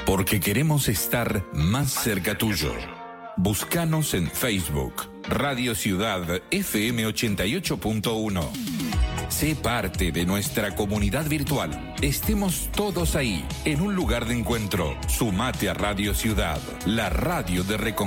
porque queremos estar más cerca tuyo. Búscanos en Facebook, Radio Ciudad FM 88.1. Sé parte de nuestra comunidad virtual. Estemos todos ahí, en un lugar de encuentro. Sumate a Radio Ciudad, la radio de Reconquista.